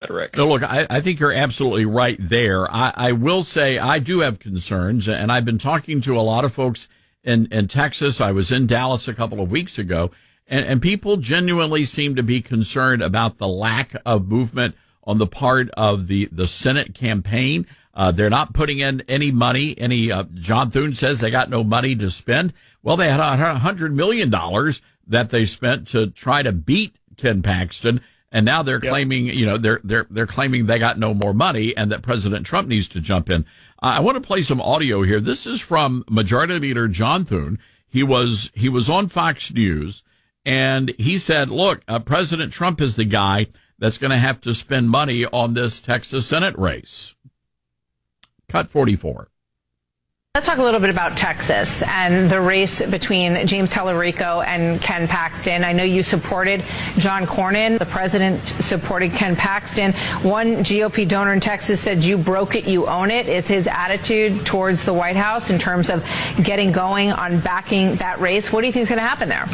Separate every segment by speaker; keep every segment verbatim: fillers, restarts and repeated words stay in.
Speaker 1: rhetoric.
Speaker 2: No, look, I, I think you're absolutely right there. I, I will say I do have concerns, and I've been talking to a lot of folks in, in Texas. I was in Dallas a couple of weeks ago, and, and people genuinely seem to be concerned about the lack of movement on the part of the, the Senate campaign. Uh, they're not putting in any money. Any, uh, John Thune says they got no money to spend. Well, they had a hundred million dollars that they spent to try to beat Ken Paxton. And now they're yep. claiming, you know, they're, they're, they're claiming they got no more money and that President Trump needs to jump in. Uh, I want to play some audio here. This is from Majority Leader John Thune. He was, he was on Fox News and he said, look, uh, President Trump is the guy that's going to have to spend money on this Texas Senate race. Cut forty-four.
Speaker 3: Let's talk a little bit about Texas and the race between James Tallarico and Ken Paxton. I know you supported John Cornyn. The president supported Ken Paxton. One G O P donor in Texas said, you broke it, you own it. Is his attitude towards the White House in terms of getting going on backing that race? What do you think is going to happen there?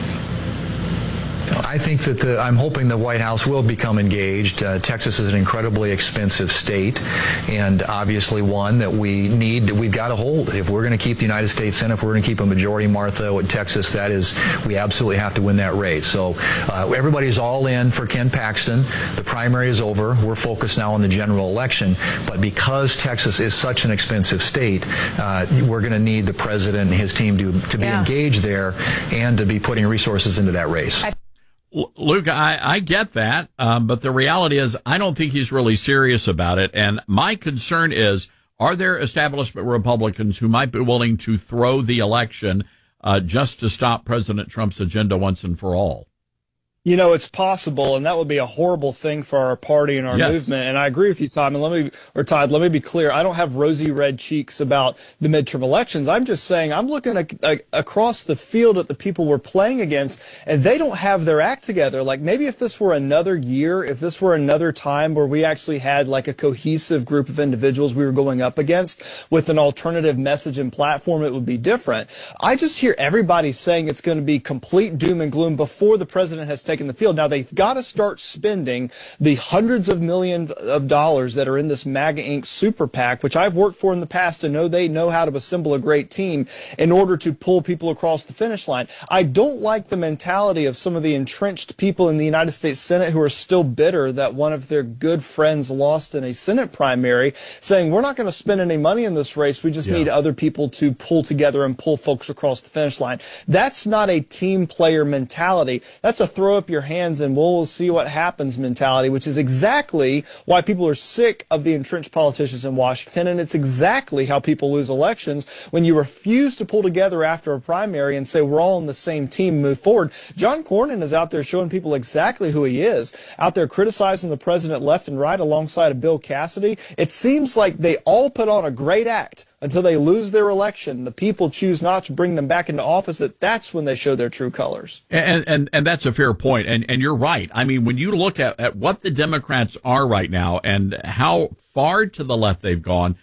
Speaker 4: I think that the, I'm hoping the White House will become engaged. Uh, Texas is an incredibly expensive state, and obviously one that we need, we've got to hold. If we're going to keep the United States Senate, if we're going to keep a majority, Martha, in Texas, that is, we absolutely have to win that race. So uh, everybody's all in for Ken Paxton. The primary is over. We're focused now on the general election. But because Texas is such an expensive state, uh, we're going to need the president and his team to, to be yeah. engaged there and to be putting resources into that race. I
Speaker 2: Luke, I, I get that, um, but the reality is I don't think he's really serious about it. And my concern is, are there establishment Republicans who might be willing to throw the election uh, just to stop President Trump's agenda once and for all?
Speaker 1: You know, it's possible, and that would be a horrible thing for our party and our
Speaker 2: yes. movement.
Speaker 1: And I agree with you, Tom. And let me, or Todd, let me be clear. I don't have rosy red cheeks about the midterm elections. I'm just saying I'm looking at, at, across the field at the people we're playing against, and they don't have their act together. Like maybe if this were another year, if this were another time where we actually had like a cohesive group of individuals we were going up against with an alternative message and platform, it would be different. I just hear everybody saying it's going to be complete doom and gloom before the president has taken in the field. Now they've got to start spending the hundreds of millions of dollars that are in this MAGA Incorporated super PAC, which I've worked for in the past to know they know how to assemble a great team in order to pull people across the finish line. I don't like the mentality of some of the entrenched people in the United States Senate who are still bitter that one of their good friends lost in a Senate primary, saying we're not going to spend any money in this race. We just yeah. need other people to pull together and pull folks across the finish line. That's not a team player mentality. That's a throw up your hands and we'll see what happens mentality, which is exactly why people are sick of the entrenched politicians in Washington, and it's exactly how people lose elections when you refuse to pull together after a primary and say we're all on the same team, move forward. John Cornyn is out there showing people exactly who he is, out there criticizing the president left and right alongside of Bill Cassidy. It seems like they all put on a great act until they lose their election. The people choose not to bring them back into office. That that's when they show their true colors.
Speaker 2: And and and that's a fair point. And and you're right. I mean, when you look at, at what the Democrats are right now and how far to the left they've gone,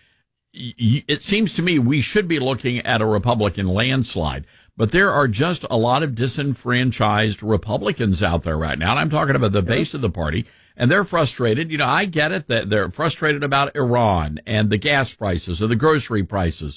Speaker 2: y- it seems to me we should be looking at a Republican landslide. But there are just a lot of disenfranchised Republicans out there right now. And I'm talking about the base of the party. And they're frustrated. You know, I get it that they're frustrated about Iran and the gas prices or the grocery prices.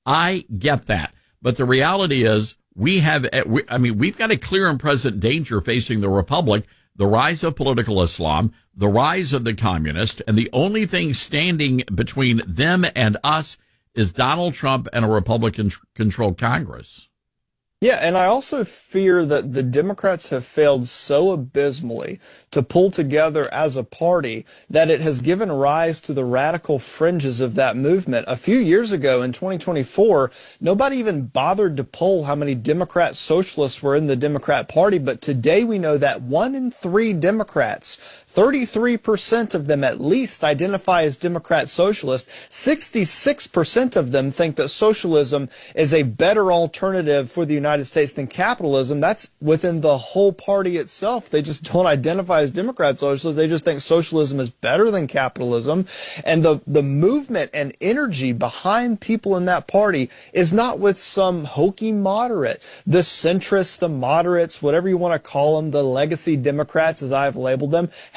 Speaker 2: I get that. But the reality is we have, I mean, we've got a clear and present danger facing the Republic, the rise of political Islam, the rise of the communist, and the only thing standing between them and us is Donald Trump and a Republican-controlled Congress.
Speaker 1: Yeah, and I also fear that the Democrats have failed so abysmally to pull together as a party that it has given rise to the radical fringes of that movement. A few years ago in twenty twenty-four, nobody even bothered to poll how many Democrat socialists were in the Democrat Party, but today we know that one in three Democrats, thirty-three percent of them at least, identify as Democrat socialist. sixty-six percent of them think that socialism is a better alternative for the United States than capitalism. That's within the whole party itself. They just don't identify as Democrat socialists. They just think socialism is better than capitalism. And the, the movement and energy behind people in that party is not with some hokey moderate. The centrists, the moderates, whatever you want to call them, the legacy Democrats, as I've labeled them, have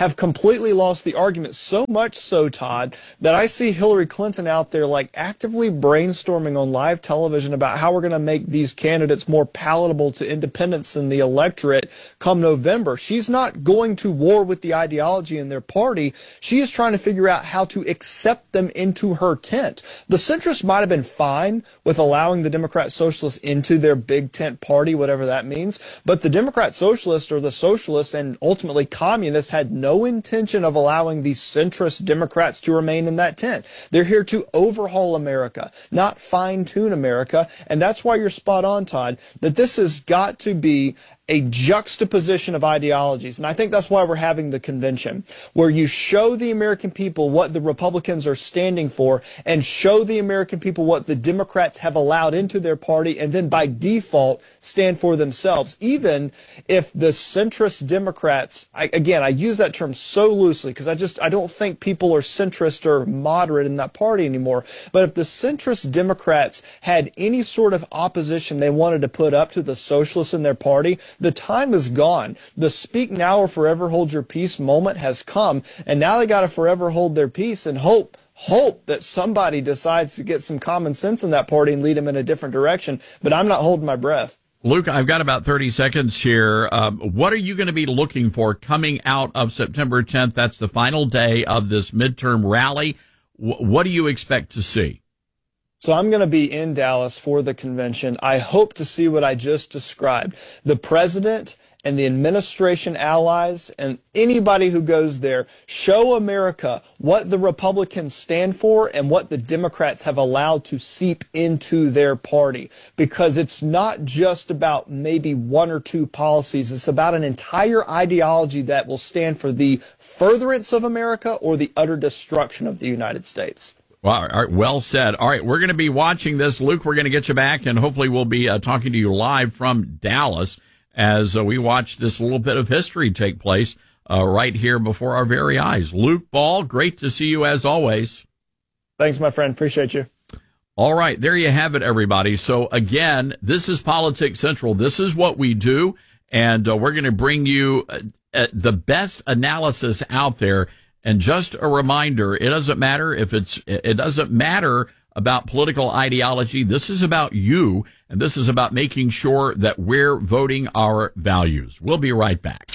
Speaker 1: have completely lost the argument. So much so, Todd, that I see Hillary Clinton out there like actively brainstorming on live television about how we're going to make these candidates more palatable to independents and the electorate come November. She's not going to war with the ideology in their party. She is trying to figure out how to accept them into her tent. The centrists might have been fine with allowing the Democrat Socialists into their big tent party, whatever that means, but the Democrat Socialists or the Socialists and ultimately Communists had no intention of allowing these centrist Democrats to remain in that tent. They're here to overhaul America, not fine-tune America, and that's why you're spot on, Todd, that this has got to be a juxtaposition of ideologies. And I think that's why we're having the convention, where you show the American people what the Republicans are standing for and show the American people what the Democrats have allowed into their party and then by default stand for themselves. Even if the centrist Democrats, I, again, I use that term so loosely because I just, I don't think people are centrist or moderate in that party anymore. But if the centrist Democrats had any sort of opposition they wanted to put up to the socialists in their party, the time is gone. The speak now or forever hold your peace moment has come, and now they got to forever hold their peace and hope, hope that somebody decides to get some common sense in that party and lead them in a different direction. But I'm not holding my breath.
Speaker 2: Luke, I've got about thirty seconds here. Um, what are you going to be looking for coming out of September tenth? That's the final day of this midterm rally. W- what do you expect to see?
Speaker 1: So I'm going to be in Dallas for the convention. I hope to see what I just described. The president and the administration allies and anybody who goes there show America what the Republicans stand for and what the Democrats have allowed to seep into their party. Because it's not just about maybe one or two policies. It's about an entire ideology that will stand for the furtherance of America or the utter destruction of the United States.
Speaker 2: Well, all right, well said. All right, we're going to be watching this. Luke, we're going to get you back, and hopefully we'll be uh, talking to you live from Dallas as uh, we watch this little bit of history take place uh, right here before our very eyes. Luke Ball, great to see you as always.
Speaker 1: Thanks, my friend. Appreciate you.
Speaker 2: All right, there you have it, everybody. So, again, this is Politics Central. This is what we do, and uh, we're going to bring you uh, uh, the best analysis out there. And just a reminder, it doesn't matter if it's, it doesn't matter about political ideology. This is about you, and this is about making sure that we're voting our values. We'll be right back.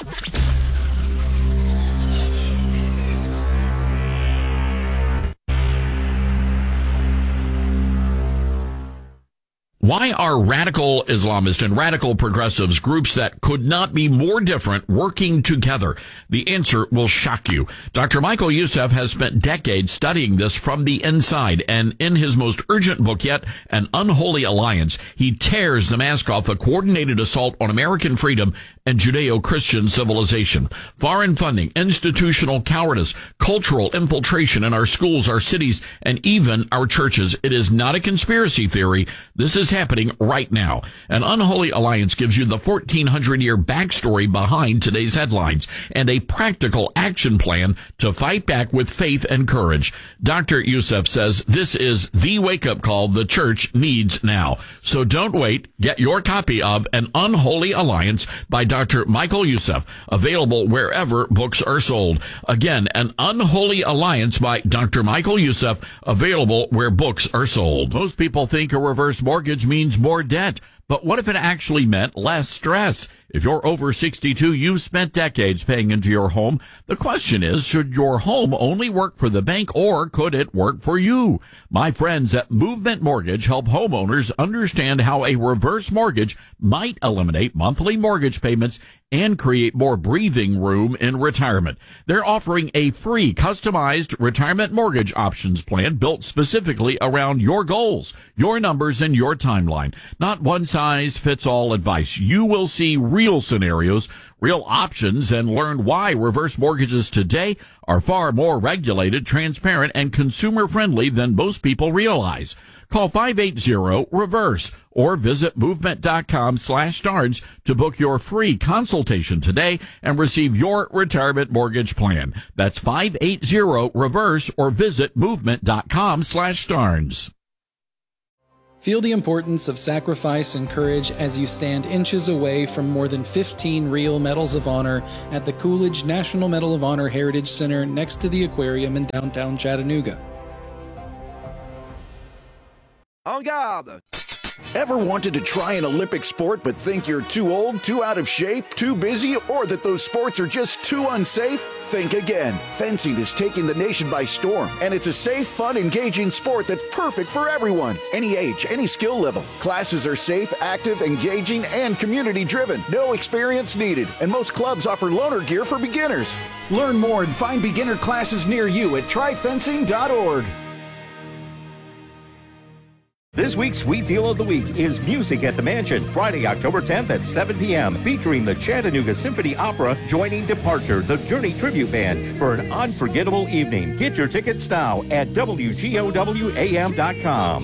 Speaker 2: Why are radical Islamists and radical progressives, groups that could not be more different, working together? The answer will shock you. Doctor Michael Youssef has spent decades studying this from the inside, and in his most urgent book yet, An Unholy Alliance, he tears the mask off a coordinated assault on American freedom and Judeo-Christian civilization. Foreign funding, institutional cowardice, cultural infiltration in our schools, our cities, and even our churches. It is not a conspiracy theory. This is happening right now. An Unholy Alliance gives you the fourteen hundred year backstory behind today's headlines and a practical action plan to fight back with faith and courage. Doctor Youssef says this is the wake-up call the church needs now. So don't wait. Get your copy of An Unholy Alliance by Doctor Michael Youssef, available wherever books are sold. Again, An Unholy Alliance by Doctor Michael Youssef, available where books are sold. Most people think a reverse mortgage means more debt. But what if it actually meant less stress? If you're over sixty-two, you've spent decades paying into your home. The question is, should your home only work for the bank, or could it work for you? My friends at Movement Mortgage help homeowners understand how a reverse mortgage might eliminate monthly mortgage payments and create more breathing room in retirement. They're offering a free customized retirement mortgage options plan built specifically around your goals, your numbers, and your timeline. Not one size fits all advice. You will see real scenarios, real options, and learn why reverse mortgages today are far more regulated, transparent, and consumer friendly than most people realize. Call five eight zero reverse or visit movement.com slash starns to book your free consultation today and receive your retirement mortgage plan. That's five eight zero reverse or visit movement.com slash starns.
Speaker 5: Feel the importance of sacrifice and courage as you stand inches away from more than fifteen real Medals of Honor at the Coolidge National Medal of Honor Heritage Center next to the aquarium in downtown Chattanooga.
Speaker 6: En garde! Ever wanted to try an Olympic sport but think you're too old, too out of shape, too busy, or that those sports are just too unsafe? Think again. Fencing is taking the nation by storm, and it's a safe, fun, engaging sport that's perfect for everyone. Any age, any skill level. Classes are safe, active, engaging, and community-driven. No experience needed, and most clubs offer loaner gear for beginners. Learn more and find beginner classes near you at try fencing dot org.
Speaker 7: This week's Sweet Deal of the Week is Music at the Mansion, Friday, October tenth at seven p.m., featuring the Chattanooga Symphony Opera joining Departure, the Journey Tribute Band, for an unforgettable evening. Get your tickets now at W G O W A M dot com.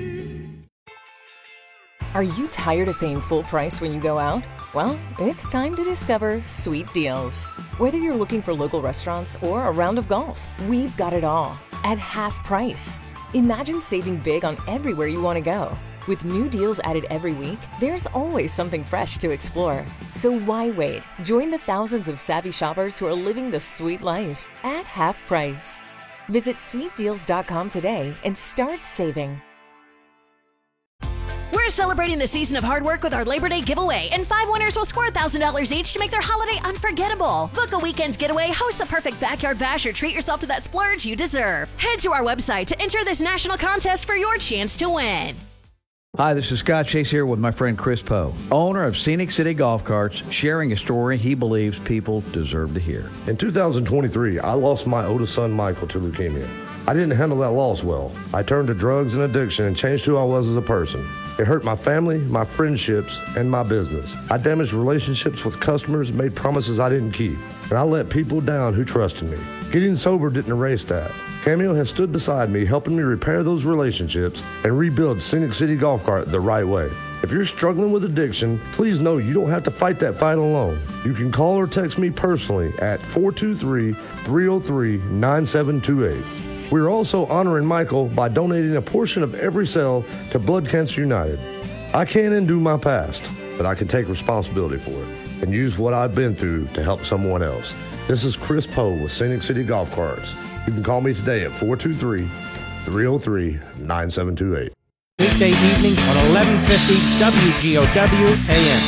Speaker 8: Are you tired of paying full price when you go out? Well, it's time to discover Sweet Deals. Whether you're looking for local restaurants or a round of golf, we've got it all at half price. Imagine saving big on everywhere you want to go. With new deals added every week, there's always something fresh to explore. So why wait? Join the thousands of savvy shoppers who are living the sweet life at half price. Visit sweet deals dot com today and start saving.
Speaker 9: We're celebrating the season of hard work with our Labor Day giveaway, and five winners will score one thousand dollars each to make their holiday unforgettable. Book a weekend getaway, host the perfect backyard bash, or treat yourself to that splurge you deserve. Head to our website to enter this national contest for your chance to win.
Speaker 10: Hi, this is Scott Chase here with my friend Chris Poe, owner of Scenic City Golf Carts, sharing a story he believes people deserve to hear.
Speaker 11: In two thousand twenty-three, I lost my oldest son, Michael, to leukemia. I didn't handle that loss well. I turned to drugs and addiction and changed who I was as a person. It hurt my family, my friendships, and my business. I damaged relationships with customers, made promises I didn't keep, and I let people down who trusted me. Getting sober didn't erase that. Cameo has stood beside me, helping me repair those relationships and rebuild Scenic City Golf Cart the right way. If you're struggling with addiction, please know you don't have to fight that fight alone. You can call or text me personally at four two three, three oh three, nine seven two eight. We are also honoring Michael by donating a portion of every sale to Blood Cancer United. I can't undo my past, but I can take responsibility for it and use what I've been through to help someone else. This is Chris Poe with Scenic City Golf Carts. You can call me today at four two three, three oh three, nine seven two eight.
Speaker 12: Weekday evening on eleven fifty W G O W A M.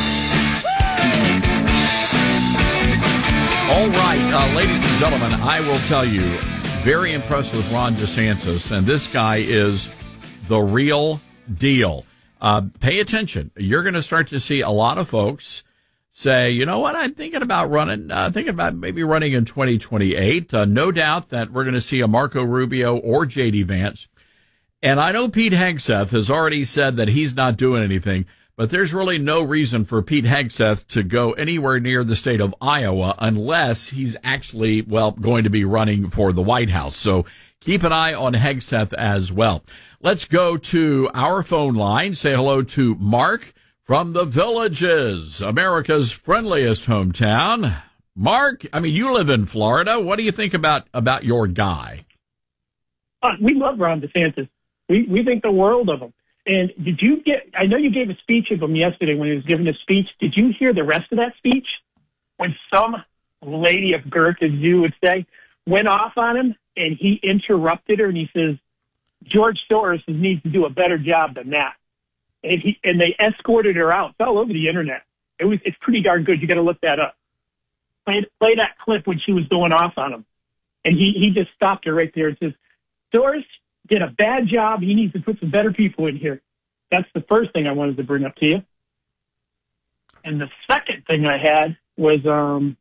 Speaker 2: All right, uh, ladies and gentlemen, I will tell you, very impressed with Ron DeSantis, and this guy is the real deal. Uh, pay attention. You're going to start to see a lot of folks say, you know what, I'm thinking about running, uh, thinking about maybe running in twenty twenty-eight. Uh, no doubt that we're going to see a Marco Rubio or J D Vance. And I know Pete Hegseth has already said that he's not doing anything, but there's really no reason for Pete Hegseth to go anywhere near the state of Iowa unless he's actually, well, going to be running for the White House. So keep an eye on Hegseth as well. Let's go to our phone line. Say hello to Mark from the Villages, America's friendliest hometown. Mark, I mean, you live in Florida. What do you think about, about your guy?
Speaker 13: Uh, we love Ron DeSantis. We we think the world of him. And did you get, I know you gave a speech of him yesterday when he was giving a speech. Did you hear the rest of that speech? When some lady of girth, as you would say, went off on him and he interrupted her and he says, George Soros needs to do a better job than that. And he and they escorted her out. It's all over the internet. It was it's pretty darn good. You got to look that up. Play, play that clip when she was going off on him. And he, he just stopped her right there and says, Soros did a bad job. He needs to put some better people in here. That's the first thing I wanted to bring up to you. And the second thing I had was um,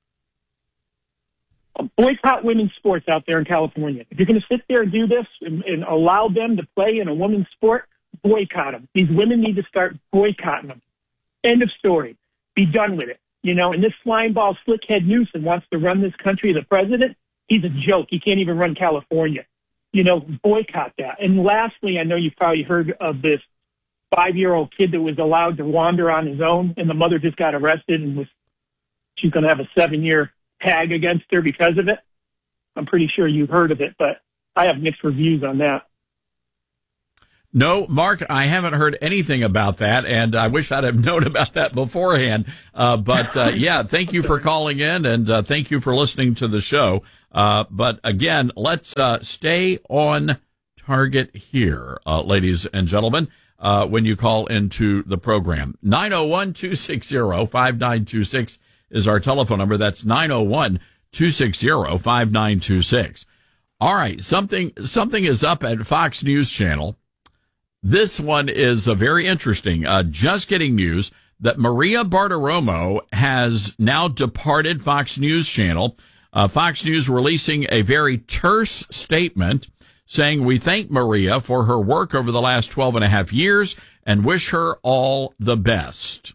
Speaker 13: boycott women's sports out there in California. If you're going to sit there and do this and, and allow them to play in a women's sport, boycott them. These women need to start boycotting them. End of story. Be done with it. You know, and this slimeball slickhead Newsom wants to run this country, the president. He's a joke. He can't even run California. You know, boycott that. And lastly, I know you've probably heard of this five-year-old kid that was allowed to wander on his own, and the mother just got arrested and was she's going to have a seven-year tag against her because of it. I'm pretty sure you've heard of it, but I have mixed reviews on that.
Speaker 2: No, Mark, I haven't heard anything about that, and I wish I'd have known about that beforehand. Uh, but, uh, yeah, thank you for calling in, and uh, thank you for listening to the show. Uh, but, again, let's uh, stay on target here, uh, ladies and gentlemen, uh, when you call into the program. nine oh one, two six zero, five nine two six is our telephone number. That's nine oh one, two six zero, five nine two six. All right, something something is up at Fox News Channel. This one is uh, very interesting. Uh, just getting news that Maria Bartiromo has now departed Fox News Channel. Uh, Fox News releasing a very terse statement saying, "We thank Maria for her work over the last twelve and a half years and wish her all the best."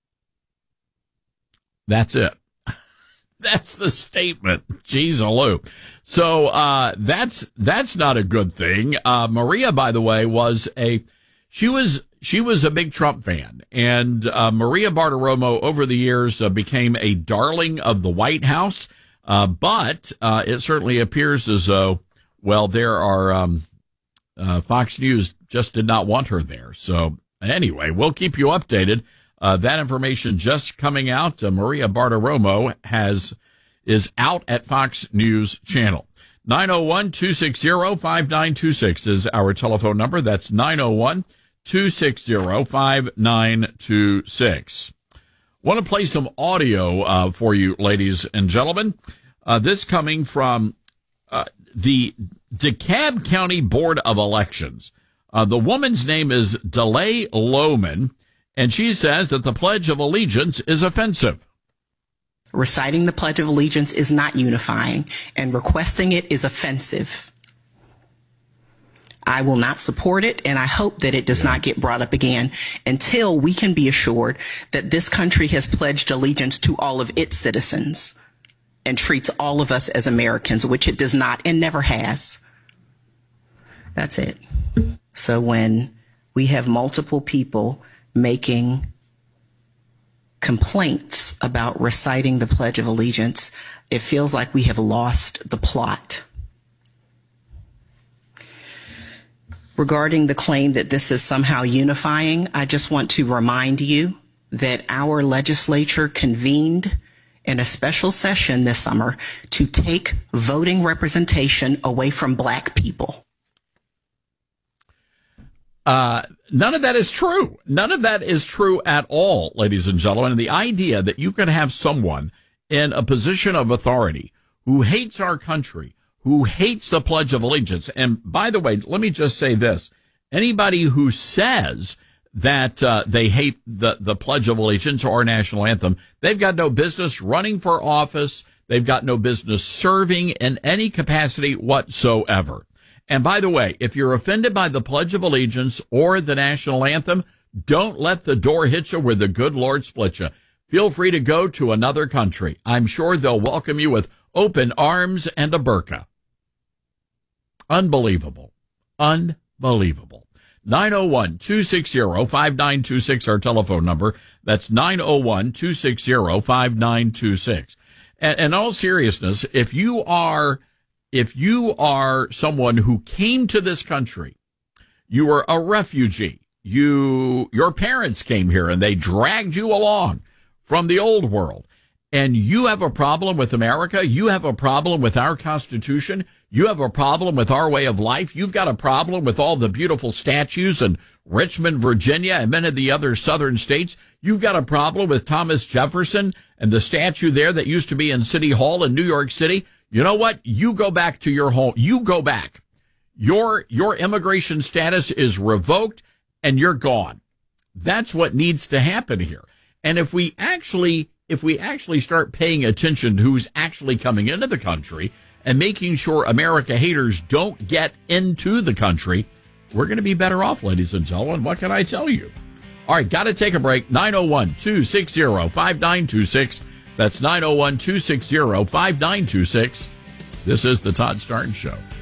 Speaker 2: That's it. That's the statement. Jeez, aloo. So, uh, that's, that's not a good thing. Uh, Maria, by the way, was a, she was, she was a big Trump fan. And, uh, Maria Bartiromo over the years uh, became a darling of the White House. Uh, but, uh, it certainly appears as though, well, there are, um, uh, Fox News just did not want her there. So anyway, we'll keep you updated. Uh, that information just coming out. Uh, Maria Bartiromo has, is out at Fox News Channel. nine oh one, two six zero, five nine two six is our telephone number. That's nine oh one, two six zero, five nine two six. Want to play some audio, uh, for you, ladies and gentlemen. Uh, this coming from, uh, the DeKalb County Board of Elections. Uh, the woman's name is DeLay Lohman. And she says that the Pledge of Allegiance is offensive.
Speaker 14: Reciting the Pledge of Allegiance is not unifying, and requesting it is offensive. I will not support it, and I hope that it does not get brought up again until we can be assured that this country has pledged allegiance to all of its citizens and treats all of us as Americans, which it does not and never has. That's it. So when we have multiple people making complaints about reciting the Pledge of Allegiance, it feels like we have lost the plot. Regarding the claim that this is somehow unifying, I just want to remind you that our legislature convened in a special session this summer to take voting representation away from black people.
Speaker 2: Uh, none of that is true. None of that is true at all, ladies and gentlemen. And the idea that you can have someone in a position of authority who hates our country, who hates the Pledge of Allegiance. And by the way, let me just say this. Anybody who says that uh, they hate the, the Pledge of Allegiance or our national anthem, they've got no business running for office. They've got no business serving in any capacity whatsoever. And by the way, if you're offended by the Pledge of Allegiance or the national anthem, don't let the door hit you where the good Lord split you. Feel free to go to another country. I'm sure they'll welcome you with open arms and a burqa. Unbelievable. Unbelievable. nine oh one, two six zero, five nine two six, our telephone number. That's nine oh one, two six zero, five nine two six. And in all seriousness, if you are... If you are someone who came to this country, you were a refugee, you, your parents came here and they dragged you along from the old world, and you have a problem with America, you have a problem with our Constitution, you have a problem with our way of life, you've got a problem with all the beautiful statues in Richmond, Virginia, and many of the other southern states, you've got a problem with Thomas Jefferson and the statue there that used to be in City Hall in New York City. You know what? You go back to your home. You go back. Your, your immigration status is revoked and you're gone. That's what needs to happen here. And if we actually, if we actually start paying attention to who's actually coming into the country and making sure America haters don't get into the country, we're going to be better off, ladies and gentlemen. What can I tell you? All right. Got to take a break. nine oh one, two six zero, five nine two six. That's nine oh one, two six zero, five nine two six. This is the Todd Starnes Show.